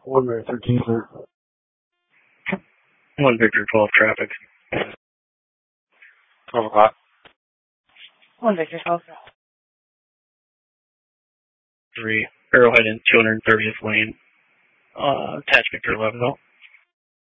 1 Mary 13, sir. 1 Victor 12 traffic. 12 o'clock. 1 Victor 12. 3, Arrowhead in 230th lane. Attach Victor 11 though.